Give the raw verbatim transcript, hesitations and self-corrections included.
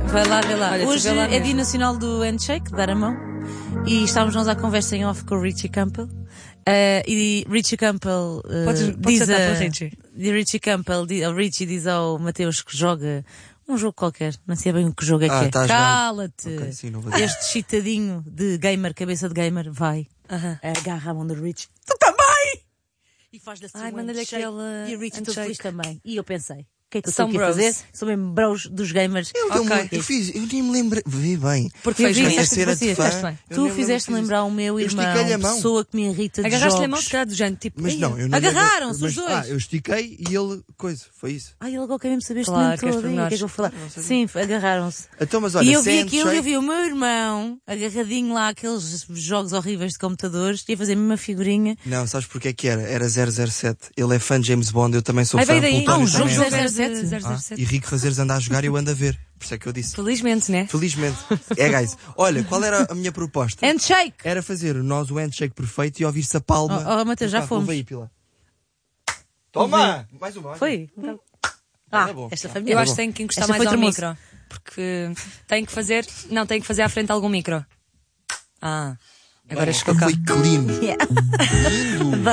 Vai lá, vai lá. Olha, tu Hoje vê lá é mesmo. Dia Nacional do Handshake, dar a mão. E estávamos nós à conversa em off com o Richie Campbell. Uh, e Richie Campbell uh, Podes- podes diz sentar a, para o Richie. e Richie Campbell, di- o Richie diz ao Mateus que joga um jogo qualquer, não sei bem o que jogo é Ah, que é. tá a jogar. Cala-te! Ok, sim, não vou dizer. Este chitadinho de gamer, cabeça de gamer, vai, Aham. agarra a mão do Richie. Tu também! E faz-lhe assim Ai, um manda-lhe handshake. aquele E o Richie todo handshake. feliz também. E eu pensei, o que é que eu São estou aqui a bros. fazer? São mesmo bros dos gamers. Eu, dei-me- Ok. eu fiz, eu nem me lembrei. Vi bem. Porque Eu fez vi, bem. Minha esta cena de fazia, fã, fizeste bem. eu Tu nem me fizeste lembro lembrar o meu Eu irmão, estiquei-lhe a mão. pessoa que me irrita de Agarraste-lhe a jogos. mão, se calhar, do género, tipo... Mas "Ei, não, eu não Agarraram-se mas- os dois. Ah, eu estiquei e ele. Coisa, foi isso. Ai, ele agora querem saber este Claro, momento queres todo. E o que é que eu vou falar? sabia. Sim, agarraram-se. Então, mas olha, E eu vi sem aquilo e eu handshake- vi o meu irmão agarradinho lá, aqueles jogos horríveis de computadores, ia fazer-me uma figurinha. Não, sabes porque é que era? Era zero zero sete. Ele é fã de James Bond, eu também sou Ai, fã. veio daí. Plutónio Ah, um jogo também é. zero zero sete. zero zero Ah, sete. e rico fazeres andar a jogar e eu ando a ver. Por isso é que eu disse. Felizmente, né? Felizmente. É, guys. Olha, qual era a minha proposta? Handshake! Era fazer nós o handshake perfeito e ouvir-se a palma. Oh, oh, Mateus, já Pá, fomos. ouve aí, Pila. Toma! Mais uma. Foi? Ah, Ah, é bom. esta Ah, foi Eu melhor. acho que tenho que encostar Esta mais foi ao tremoso. micro. Porque tenho que fazer... Não, tenho que fazer à frente algum micro. Ah, agora chegou cá. Foi clean. Yeah. Lindo.